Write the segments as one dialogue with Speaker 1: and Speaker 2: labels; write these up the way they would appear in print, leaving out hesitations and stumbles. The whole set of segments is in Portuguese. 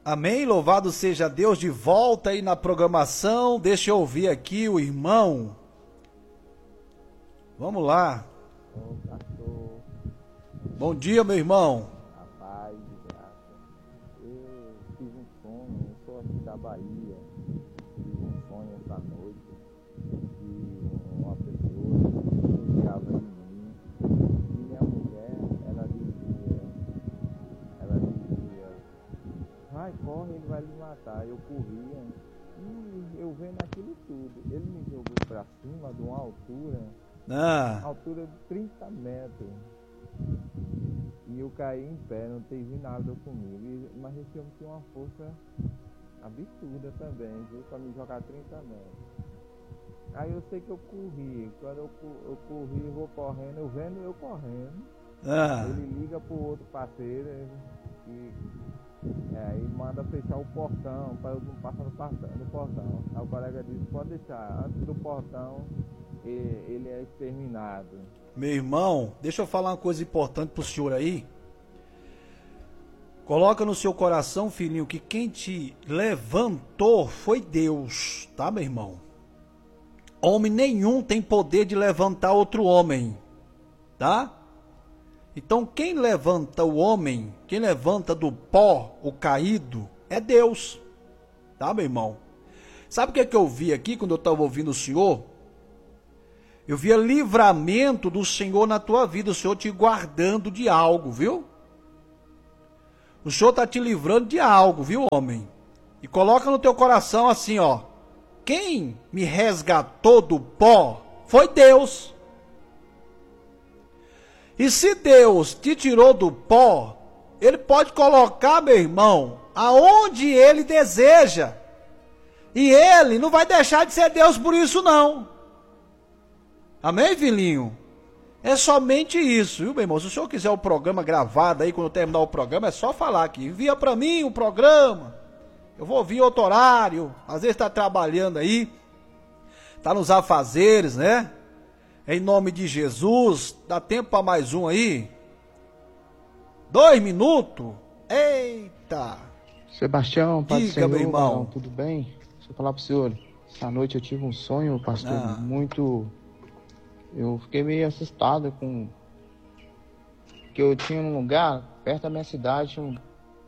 Speaker 1: Amém, louvado seja Deus, de volta aí na programação. Deixa eu ouvir aqui o irmão. Vamos lá.
Speaker 2: Ô, pastor,
Speaker 1: Bom dia, meu irmão.
Speaker 2: a paz e graça. Eu tive um sonho, eu sou aqui da Bahia. Tive um sonho essa noite de uma pessoa que ficava em mim. E minha mulher, ela dizia, vai, corre, ele vai lhe matar. Eu corria e eu vendo aquilo tudo. Ele me jogou pra cima de uma altura de 30 metros. E eu caí em pé, não teve nada comigo. Mas esse homem tinha uma força absurda também, viu? Pra me jogar 30 metros. Aí eu sei que eu corri. Quando eu corri, eu vou correndo, eu vendo eu correndo. Ele liga pro outro parceiro e aí manda fechar o portão para eu não passar no portão. Aí o colega disse, pode deixar, antes do portão ele é exterminado.
Speaker 1: Meu irmão, deixa eu falar uma coisa importante pro senhor aí. Coloca no seu coração, filhinho, que quem te levantou foi Deus, tá, meu irmão? Homem nenhum tem poder de levantar outro homem, tá? Então quem levanta o homem, quem levanta do pó o caído, é Deus, tá, meu irmão? Sabe o que eu vi aqui quando eu estava ouvindo o senhor? Eu via livramento do Senhor na tua vida, o Senhor te guardando de algo, viu? O Senhor está te livrando de algo, viu, homem? E coloca no teu coração assim, ó. Quem me resgatou do pó foi Deus. E se Deus te tirou do pó, Ele pode colocar, meu irmão, aonde Ele deseja. E Ele não vai deixar de ser Deus por isso, não. Amém, filhinho? É somente isso, viu, meu irmão? Se o senhor quiser o programa gravado aí, quando eu terminar o programa, é só falar aqui. Envia para mim o programa. Eu vou ouvir outro horário. Às vezes está trabalhando aí. Está nos afazeres, né? Em nome de Jesus. Dá tempo para mais um aí? 2 minutos? Eita!
Speaker 2: Sebastião, Pai do
Speaker 1: Diga,
Speaker 2: Senhor,
Speaker 1: meu irmão.
Speaker 2: tudo bem? Deixa eu falar para o senhor. Essa noite eu tive um sonho, pastor, muito... Eu fiquei meio assustado com... que eu tinha um lugar, perto da minha cidade, um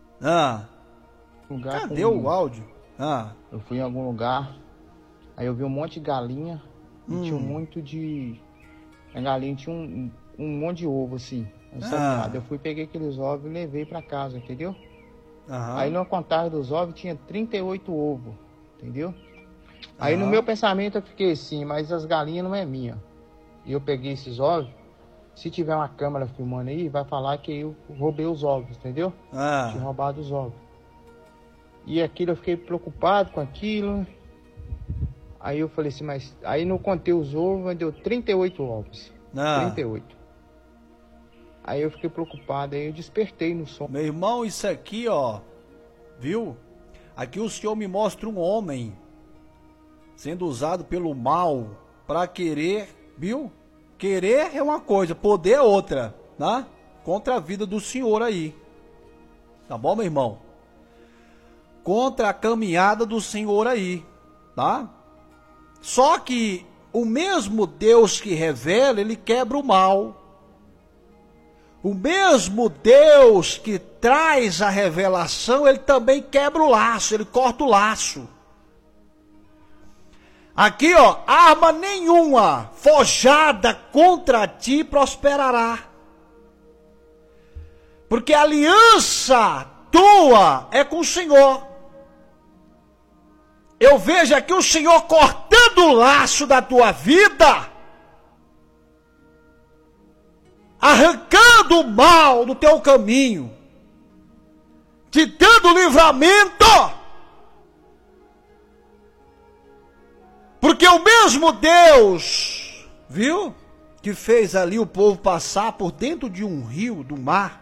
Speaker 2: lugar.
Speaker 1: Cadê o áudio?
Speaker 2: Eu fui em algum lugar, aí eu vi um monte de galinha, e tinha um monte de... A galinha tinha um monte de ovo, assim. Eu fui, peguei aqueles ovos e levei pra casa, entendeu? Aí na contagem dos ovos tinha 38 ovos, entendeu? Aí no meu pensamento eu fiquei assim, mas as galinhas não é minha. E eu peguei esses ovos, se tiver uma câmera filmando aí, vai falar que eu roubei os ovos, entendeu? Tinha roubado os ovos. E aquilo, eu fiquei preocupado com aquilo. Aí eu falei assim, mas... Aí não contei os ovos, mas deu 38 ovos. 38. Aí eu fiquei preocupado, aí eu despertei no som.
Speaker 1: Meu irmão, isso aqui, ó, viu? Aqui o Senhor me mostra um homem sendo usado pelo mal para querer, viu? Querer é uma coisa, poder é outra, né? Contra a vida do Senhor aí. Tá bom, meu irmão? Contra a caminhada do Senhor aí, tá? Só que o mesmo Deus que revela, ele quebra o mal. O mesmo Deus que traz a revelação, ele também quebra o laço, ele corta o laço. Aqui, ó, arma nenhuma forjada contra ti prosperará. Porque a aliança tua é com o Senhor. Eu vejo aqui o Senhor cortando o laço da tua vida, arrancando o mal do teu caminho, te dando livramento. Porque o mesmo Deus, viu, que fez ali o povo passar por dentro de um rio, do mar,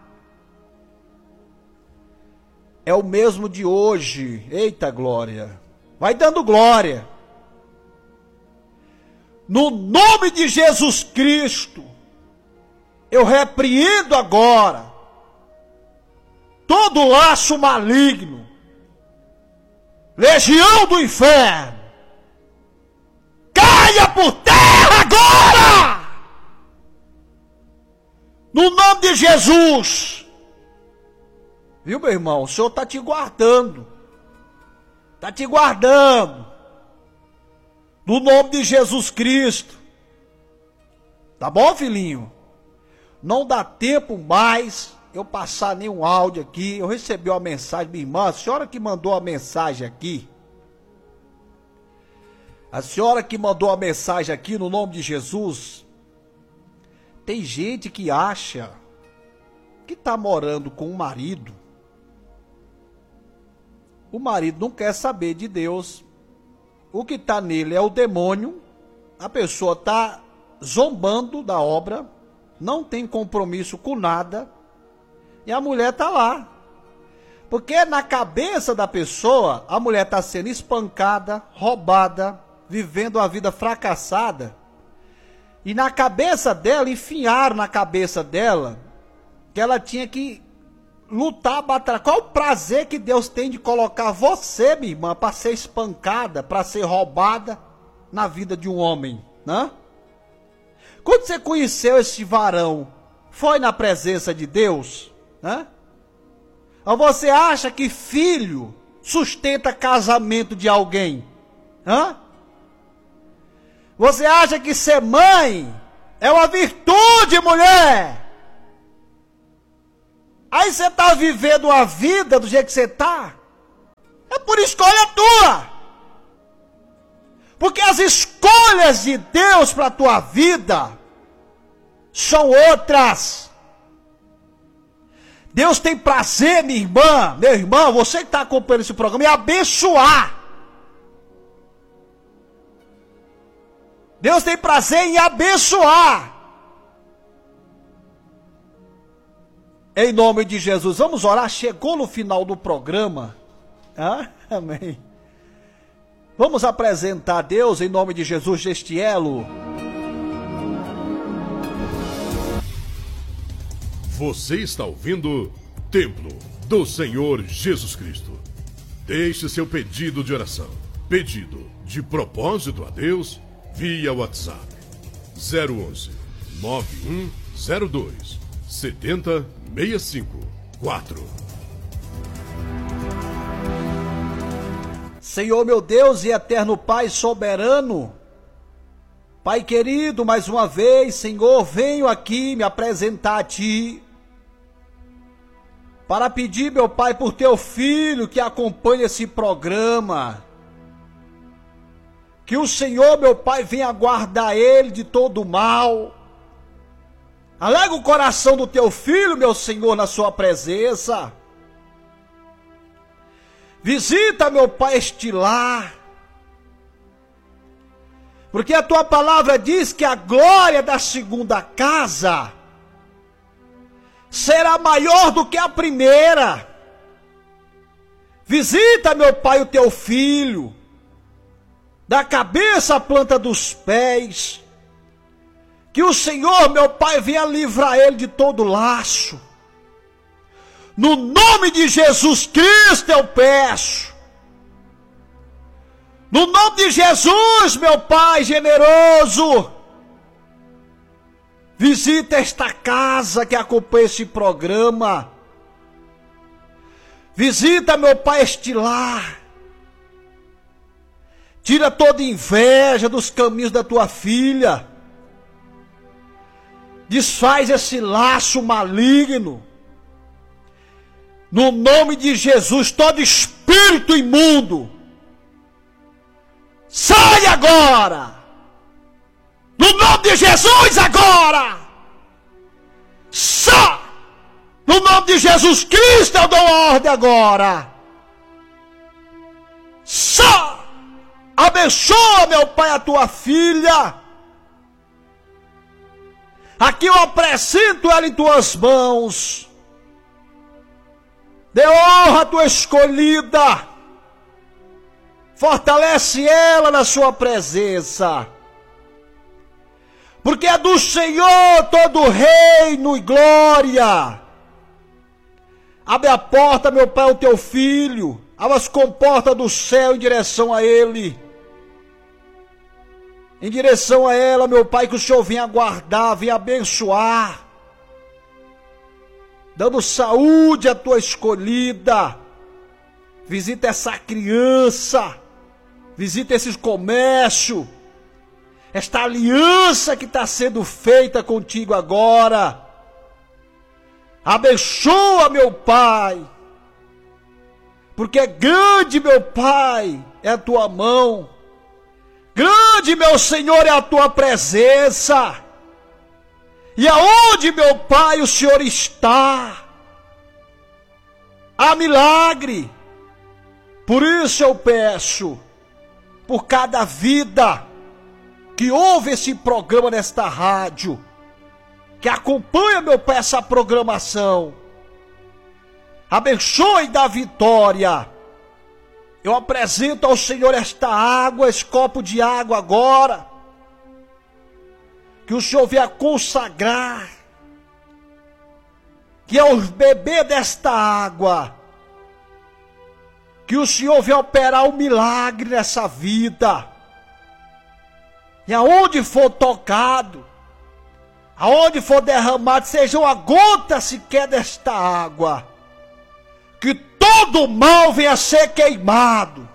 Speaker 1: é o mesmo de hoje. Eita glória! Vai dando glória. No nome de Jesus Cristo, eu repreendo agora todo laço maligno legião do inferno, caia por terra agora! No nome de Jesus! Viu, meu irmão? O Senhor está te guardando. Está te guardando. No nome de Jesus Cristo. Tá bom, filhinho? Não dá tempo mais eu passar nenhum áudio aqui. Eu recebi uma mensagem, minha irmã, a senhora que mandou a mensagem aqui. A senhora que mandou a mensagem aqui no nome de Jesus. Tem gente que acha que está morando com o marido. O marido não quer saber de Deus. O que está nele é o demônio. A pessoa está zombando da obra, não tem compromisso com nada, e a mulher está lá. Porque na cabeça da pessoa, a mulher está sendo espancada, roubada, vivendo uma vida fracassada. E na cabeça dela, enfiaram na cabeça dela que ela tinha que lutar, batalhar. Qual o prazer que Deus tem de colocar você, minha irmã, para ser espancada, para ser roubada na vida de um homem, né? Quando você conheceu esse varão, foi na presença de Deus, né? Ou você acha que filho sustenta casamento de alguém, né? Você acha que ser mãe é uma virtude, mulher? Aí você está vivendo a vida do jeito que você está. É por escolha tua. Porque as escolhas de Deus para a tua vida são outras. Deus tem prazer, minha irmã, meu irmão, você que está acompanhando esse programa, em abençoar. Deus tem prazer em abençoar. Em nome de Jesus, vamos orar. Chegou no final do programa. Amém. Vamos apresentar a Deus em nome de Jesus neste elo.
Speaker 3: Você está ouvindo Templo do Senhor Jesus Cristo. Deixe seu pedido de oração, pedido de propósito a Deus via WhatsApp 011 9102 7065-4.
Speaker 1: Senhor meu Deus e eterno Pai soberano, Pai querido, mais uma vez, Senhor, venho aqui me apresentar a Ti, para pedir, meu Pai, por Teu Filho que acompanha esse programa, que o Senhor, meu Pai, venha guardar ele de todo o mal. Alega o coração do Teu Filho, meu Senhor, na Sua presença. Visita, meu Pai, este lar. Porque a Tua palavra diz que a glória da segunda casa será maior do que a primeira. Visita, meu Pai, o Teu Filho, da cabeça à planta dos pés. Que o Senhor, meu Pai, venha livrar ele de todo laço. No nome de Jesus Cristo eu peço. No nome de Jesus, meu Pai generoso. Visita esta casa que acompanha esse programa. Visita, meu Pai, este lar. Tira toda inveja dos caminhos da Tua filha. Desfaz esse laço maligno. No nome de Jesus, todo espírito imundo, sai agora. No nome de Jesus agora. Sai. No nome de Jesus Cristo eu dou ordem agora. Sai. Abençoa, meu Pai, a Tua filha. Aqui eu apresento ela em Tuas mãos. Dê honra à Tua escolhida. Fortalece ela na Sua presença. Porque é do Senhor todo reino e glória. Abre a porta, meu Pai, ao Teu filho. abra as comportas do céu em direção a ele. Em direção a ela, meu Pai, que o Senhor venha guardar, venha abençoar, dando saúde à tua escolhida. Visita essa criança, visita esses comércios, esta aliança que está sendo feita contigo agora. Abençoa, meu Pai, porque grande, meu Pai, é a tua mão. Grande, meu Senhor, é a tua presença. E aonde, meu Pai, o Senhor está, há milagre. Por isso eu peço, por cada vida que ouve esse programa nesta rádio, que acompanha, meu Pai, essa programação, abençoe e dá vitória. Eu apresento ao Senhor esta água, esse copo de água agora, que o Senhor venha consagrar, que ao beber desta água, que o Senhor venha operar um milagre nessa vida, e aonde for tocado, aonde for derramado, seja uma gota sequer desta água, que todo mal venha a ser queimado,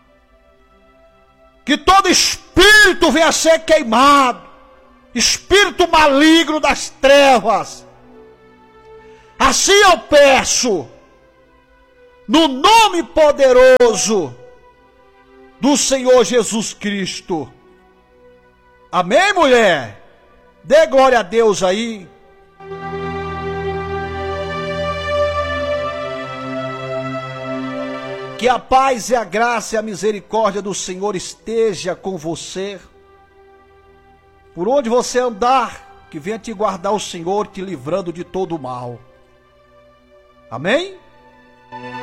Speaker 1: que todo espírito venha a ser queimado, espírito maligno das trevas. Assim eu peço, no nome poderoso do Senhor Jesus Cristo. Amém, mulher? Dê glória a Deus aí. Que a paz e a graça e a misericórdia do Senhor esteja com você. Por onde você andar, que venha te guardar o Senhor, te livrando de todo o mal. Amém?